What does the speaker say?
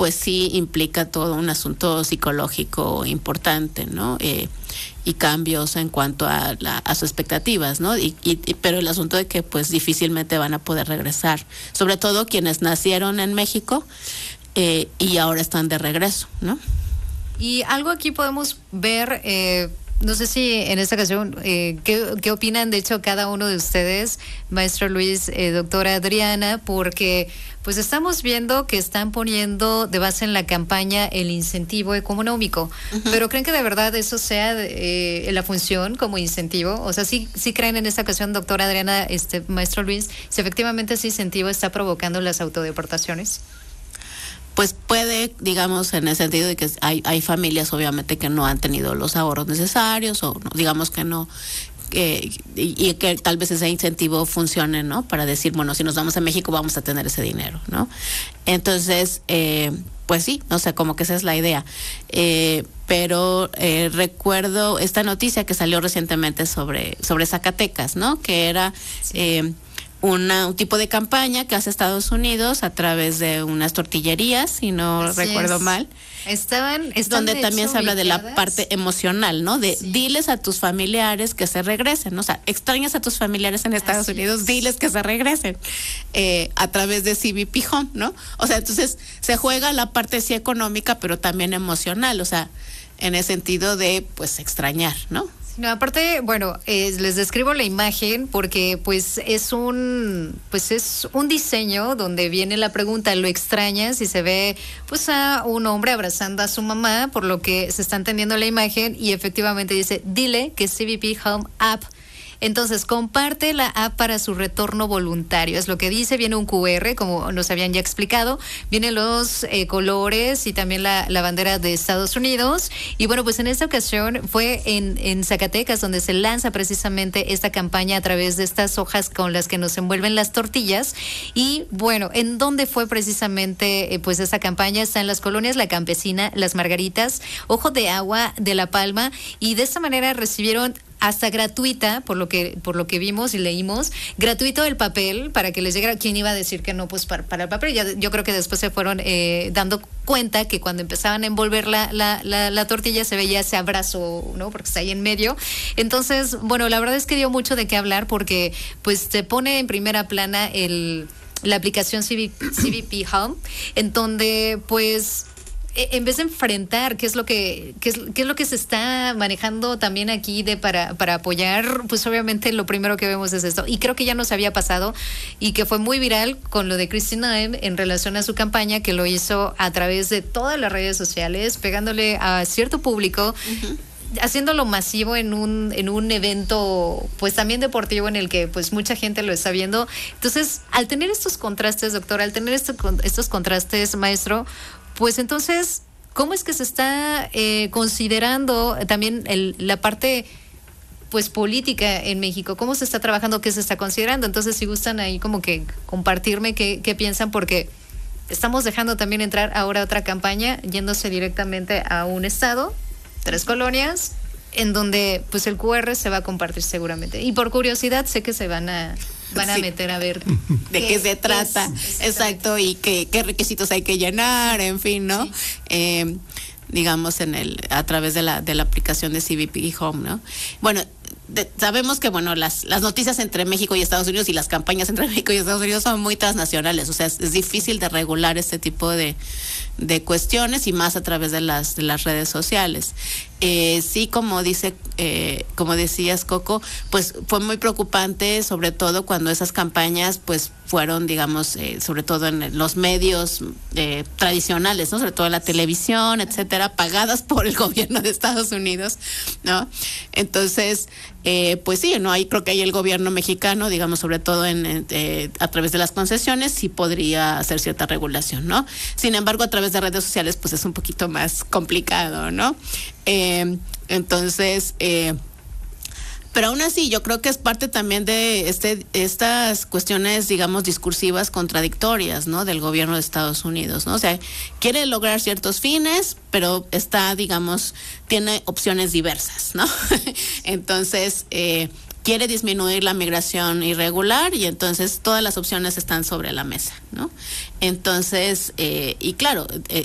pues sí implica todo un asunto psicológico importante, ¿no? Y cambios en cuanto a sus expectativas, ¿no? Pero el asunto de que pues difícilmente van a poder regresar, sobre todo quienes nacieron en México y ahora están de regreso, ¿no? Y algo aquí podemos ver, no sé si en esta ocasión, ¿qué opinan de hecho cada uno de ustedes, maestro Luis, doctora Adriana? Porque pues estamos viendo que están poniendo de base en la campaña el incentivo económico, pero ¿creen que de verdad eso sea la función como incentivo? O sea, ¿sí creen en esta ocasión, doctora Adriana, maestro Luis, si efectivamente ese incentivo está provocando las autodeportaciones? Pues puede, digamos, en el sentido de que hay familias obviamente que no han tenido los ahorros necesarios o digamos que no, y que tal vez ese incentivo funcione, ¿no? Para decir, bueno, si nos vamos a México vamos a tener ese dinero, ¿no? Entonces, pues sí, no sé, como que esa es la idea. Pero recuerdo esta noticia que salió recientemente sobre Zacatecas, ¿no? Que era... Sí. Un tipo de campaña que hace Estados Unidos a través de unas tortillerías, si no recuerdo mal. Están donde también se habla de la parte emocional, ¿no? De diles a tus familiares que se regresen, ¿no? O sea, extrañas a tus familiares en Estados Unidos, diles que se regresen a través de CBP Home, ¿no? O sea, entonces se juega la parte sí económica, pero también emocional, o sea, en el sentido de, pues, extrañar, ¿no? No, aparte, bueno, les describo la imagen porque pues es un diseño donde viene la pregunta, ¿lo extrañas? Y se ve pues a un hombre abrazando a su mamá, por lo que se está entendiendo la imagen, y efectivamente dice, dile que CBP Home App. Entonces, comparte la app para su retorno voluntario. Es lo que dice, viene un QR, como nos habían ya explicado, vienen los colores y también la bandera de Estados Unidos. Y bueno, pues en esta ocasión fue en Zacatecas donde se lanza precisamente esta campaña a través de estas hojas con las que nos envuelven las tortillas. Y bueno, ¿en dónde fue precisamente pues esa campaña? Está en las colonias La Campesina, Las Margaritas, Ojo de Agua de La Palma, y de esta manera recibieron hasta gratuita, por lo que vimos y leímos, gratuito el papel para que les llegara. ¿Quién iba a decir que no? Pues para el papel. Yo creo que después se fueron dando cuenta que cuando empezaban a envolver la tortilla se veía ese abrazo, ¿no? Porque está ahí en medio. Entonces, bueno, la verdad es que dio mucho de qué hablar porque pues te pone en primera plana la aplicación CBP Home, en donde pues en vez de enfrentar qué es lo que se está manejando también aquí para apoyar, pues obviamente lo primero que vemos es esto, y creo que ya nos había pasado y que fue muy viral con lo de Christine Noem en relación a su campaña, que lo hizo a través de todas las redes sociales, pegándole a cierto público, haciéndolo masivo en un evento pues también deportivo en el que pues mucha gente lo está viendo. Entonces, al tener estos contrastes, doctora, al tener estos contrastes, maestro, pues entonces, ¿cómo es que se está considerando también la parte pues política en México? ¿Cómo se está trabajando? ¿Qué se está considerando? Entonces, si gustan ahí como que compartirme qué piensan, porque estamos dejando también entrar ahora otra campaña yéndose directamente a un estado, 3 colonias, en donde pues el QR se va a compartir seguramente. Y por curiosidad sé que se van a meter a ver de qué se trata, exacto, y qué requisitos hay que llenar, en fin, ¿no? Sí. Digamos a través de la aplicación de CBP Home, ¿no? Bueno, sabemos que bueno las noticias entre México y Estados Unidos y las campañas entre México y Estados Unidos son muy transnacionales, o sea, es difícil de regular este tipo de cuestiones, y más a través de las redes sociales. Sí, como decías, Coco, pues fue muy preocupante, sobre todo cuando esas campañas pues fueron, digamos, sobre todo en los medios tradicionales, ¿no? Sobre todo en la televisión, etcétera, pagadas por el gobierno de Estados Unidos, ¿no? Entonces, pues sí, no hay, creo que ahí el gobierno mexicano, digamos, sobre todo a través de las concesiones, sí podría hacer cierta regulación, ¿no? Sin embargo, a través de redes sociales, pues es un poquito más complicado, ¿no? Entonces, pero aún así yo creo que es parte también de estas cuestiones, digamos, discursivas contradictorias, ¿no? Del gobierno de Estados Unidos, ¿no? O sea, quiere lograr ciertos fines, pero tiene opciones diversas, ¿no? Entonces, quiere disminuir la migración irregular, y entonces todas las opciones están sobre la mesa, ¿no? Entonces, y claro,